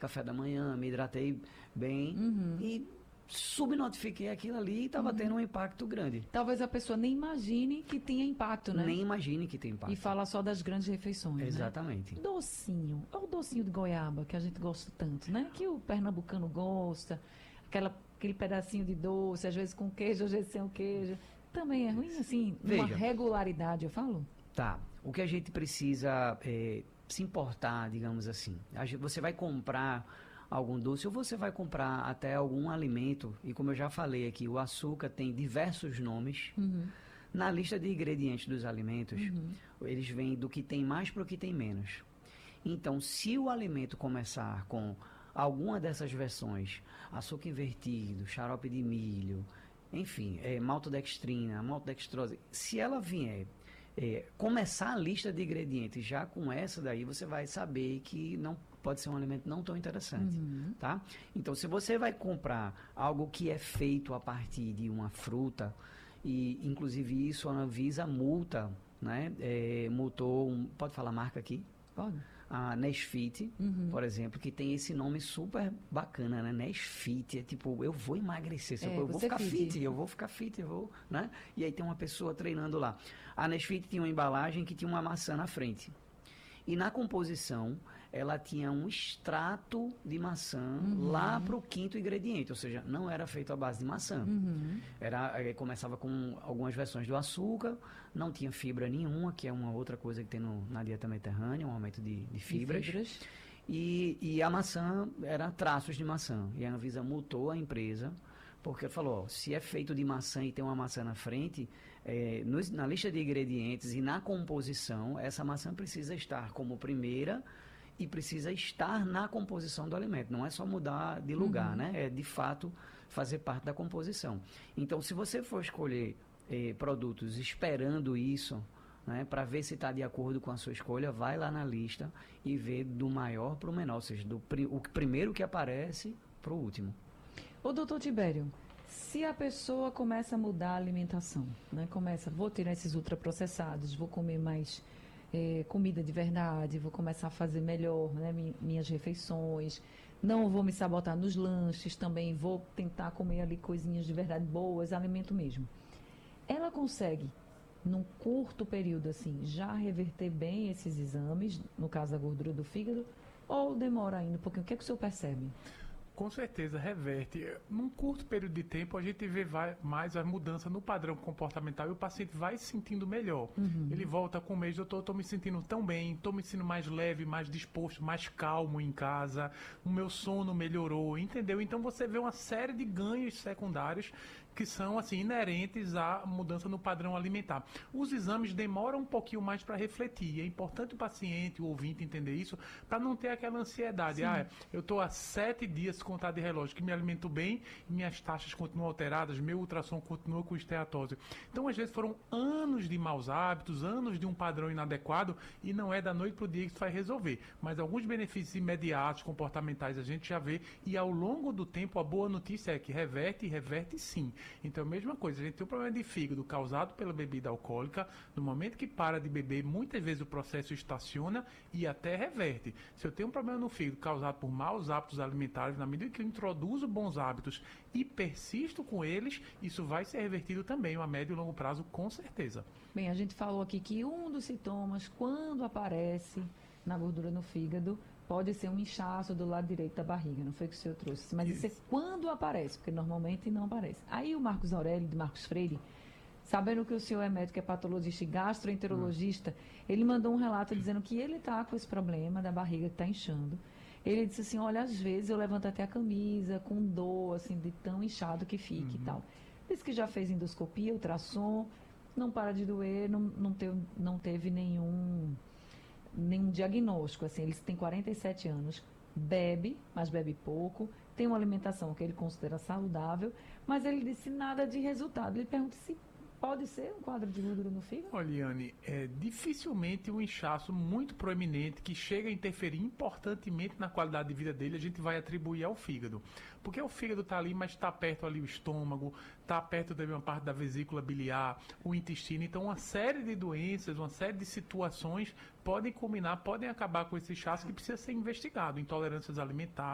café da manhã, me hidratei bem e subnotifiquei aquilo ali e estava tendo um impacto grande. Talvez a pessoa nem imagine que tenha impacto, né? Nem imagine que tem impacto. E fala só das grandes refeições, Exatamente. né? Docinho. É o docinho de goiaba que a gente gosta tanto, né? Que o pernambucano gosta. Aquele pedacinho de doce, às vezes com queijo, às vezes sem o queijo. Também é ruim, assim, uma Veja. regularidade, eu falo? Tá. O que a gente precisa se importar, digamos assim. Você vai comprar algum doce ou você vai comprar até algum alimento. E como eu já falei aqui, o açúcar tem diversos nomes. Na lista de ingredientes dos alimentos, eles vêm do que tem mais para o que tem menos. Então, se o alimento começar com alguma dessas versões, açúcar invertido, xarope de milho, enfim, maltodextrina, maltodextrose, se ela vier começar a lista de ingredientes já com essa daí, você vai saber que não pode ser um alimento não tão interessante, tá? Então, se você vai comprar algo que é feito a partir de uma fruta, e inclusive isso a Anvisa multa, né? Multou, pode falar a marca aqui? Pode. A Nesfit, por exemplo, que tem esse nome super bacana, né? Nesfit, é tipo, eu vou emagrecer, eu vou ficar fit, eu vou ficar fit, eu vou, né? E aí tem uma pessoa treinando lá. A Nesfit tinha uma embalagem que tinha uma maçã na frente. E na composição, ela tinha um extrato de maçã lá para o quinto ingrediente, ou seja, não era feito à base de maçã. Começava com algumas versões do açúcar, não tinha fibra nenhuma, que é uma outra coisa que tem na dieta mediterrânea, um aumento de fibras. E a maçã era traços de maçã. E a Anvisa multou a empresa, porque falou, se é feito de maçã e tem uma maçã na frente, na lista de ingredientes e na composição, essa maçã precisa estar como primeira e precisa estar na composição do alimento. Não é só mudar de lugar, né? É, de fato, fazer parte da composição. Então, se você for escolher produtos esperando isso, né, para ver se está de acordo com a sua escolha, vai lá na lista e vê do maior para o menor, ou seja, o primeiro que aparece para o último. Ô, doutor Tibério, se a pessoa começa a mudar a alimentação, né? Vou tirar esses ultraprocessados, vou comer mais comida de verdade, vou começar a fazer melhor, né, minhas refeições, não vou me sabotar nos lanches, também vou tentar comer ali coisinhas de verdade boas, alimento mesmo. Ela consegue, num curto período assim, já reverter bem esses exames, no caso da gordura do fígado, ou demora ainda um pouquinho? O que é que o senhor percebe? Com certeza, reverte. Num curto período de tempo, a gente vê mais a mudança no padrão comportamental e o paciente vai se sentindo melhor. Ele volta com o mês, doutor, estou me sentindo tão bem, estou me sentindo mais leve, mais disposto, mais calmo em casa, o meu sono melhorou, entendeu? Então você vê uma série de ganhos secundários que são assim inerentes à mudança no padrão alimentar. Os exames demoram um pouquinho mais para refletir. É importante o paciente, o ouvinte entender isso, para não ter aquela ansiedade. Eu estou há 7 dias contado de relógio, que me alimento bem, minhas taxas continuam alteradas, meu ultrassom continua com esteatose. Então, às vezes, foram anos de maus hábitos, anos de um padrão inadequado, e não é da noite para o dia que isso vai resolver. Mas alguns benefícios imediatos, comportamentais, a gente já vê, e ao longo do tempo, a boa notícia é que reverte, e reverte sim. Então, a mesma coisa, a gente tem um problema de fígado causado pela bebida alcoólica, no momento que para de beber, muitas vezes o processo estaciona e até reverte. Se eu tenho um problema no fígado causado por maus hábitos alimentares, na medida que eu introduzo bons hábitos e persisto com eles, isso vai ser revertido também a médio e longo prazo, com certeza. Bem, a gente falou aqui que um dos sintomas, quando aparece na gordura no fígado, pode ser um inchaço do lado direito da barriga, não foi que o senhor trouxe, mas isso é quando aparece, porque normalmente não aparece. Aí o Marcos Aurélio, de Marcos Freire, sabendo que o senhor é médico, é patologista e gastroenterologista, ele mandou um relato dizendo que ele está com esse problema da barriga que está inchando. Ele disse assim, olha, às vezes eu levanto até a camisa com dor, assim, de tão inchado que fica e tal. Disse que já fez endoscopia, ultrassom, não para de doer, não teve nenhum diagnóstico, assim, ele tem 47 anos, bebe, mas bebe pouco, tem uma alimentação que ele considera saudável, mas ele disse nada de resultado. Ele pergunta se pode ser um quadro de gordura no fígado? Olha, Anne, dificilmente um inchaço muito proeminente que chega a interferir importantemente na qualidade de vida dele, a gente vai atribuir ao fígado. Porque o fígado está ali, mas está perto ali o estômago, está perto também uma parte da vesícula biliar, o intestino. Então, uma série de doenças, uma série de situações podem culminar, podem acabar com esse inchaço que precisa ser investigado. Intolerâncias alimentares,